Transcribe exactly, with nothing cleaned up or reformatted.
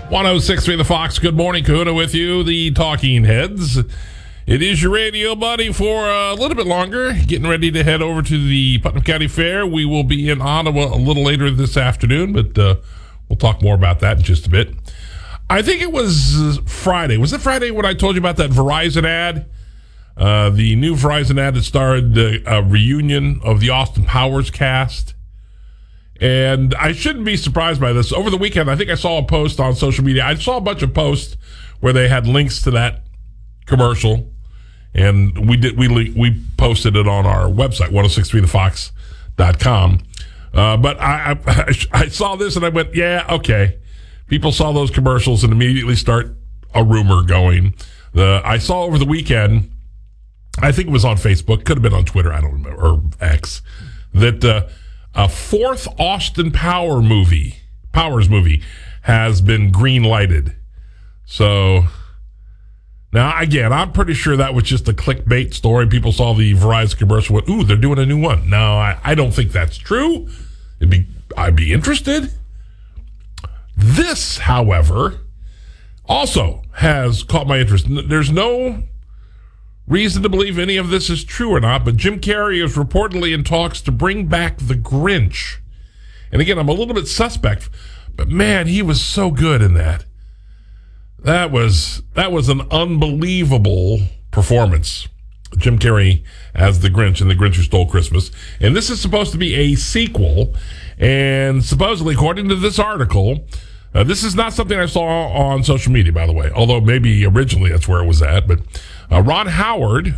one oh six point three The Fox. Good morning, Kahuna with you, the Talking Heads. It is your radio buddy for a little bit longer. Getting ready to head over to the Putnam County Fair. We will be in Ottawa a little later this afternoon, but uh, we'll talk more about that in just a bit. I think it was Friday. Was it Friday when I told you about that Verizon ad? Uh, the new Verizon ad that starred uh, a reunion of the Austin Powers cast. And I shouldn't be surprised by this. Over the weekend, I think I saw a post on social media. I saw a bunch of posts where they had links to that commercial. And we did we we posted it on our website, ten sixty-three the fox dot com. Uh, but I, I I saw this and I went, yeah, okay. People saw those commercials and immediately start a rumor going. The I saw over the weekend, I think it was on Facebook, could have been on Twitter, I don't remember, or X, that uh, a fourth Austin Power movie, Powers movie, has been green lighted. So now, again, I'm pretty sure that was just a clickbait story. People saw the Verizon commercial, went, ooh, they're doing a new one. No, I, I don't think that's true. It'd be, I'd be interested. This, however, also has caught my interest. There's no reason to believe any of this is true or not, but Jim Carrey is reportedly in talks to bring back The Grinch. And again, I'm a little bit suspect, but man, he was so good in that. That was that was an unbelievable performance. Jim Carrey as the Grinch in The Grinch Who Stole Christmas. And this is supposed to be a sequel. And supposedly, according to this article, uh, this is not something I saw on social media, by the way, although maybe originally that's where it was at. But uh, Ron Howard,